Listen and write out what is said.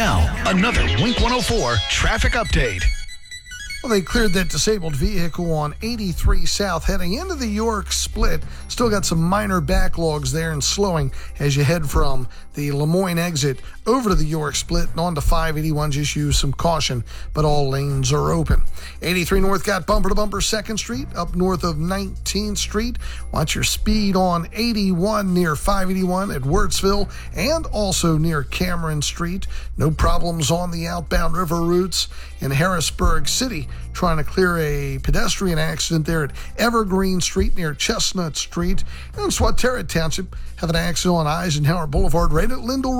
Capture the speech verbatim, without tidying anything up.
Now, another Wink one oh four traffic update. Well, they cleared that disabled vehicle on eighty-three South heading into the York Split. Still got some minor backlogs there and slowing as you head from the Lemoyne exit over to the York Split and on to five eighty-one. Just use some caution, but all lanes are open. eighty-three North got bumper to bumper second Street up north of nineteenth Street. Watch your speed on eighty-one near five eighty-one at Wirtsville and also near Cameron Street. No problems on the outbound river routes in Harrisburg City. Trying to clear a pedestrian accident there at Evergreen Street near Chestnut Street. And Swatara Township have an accident on Eisenhower Boulevard right at Lindell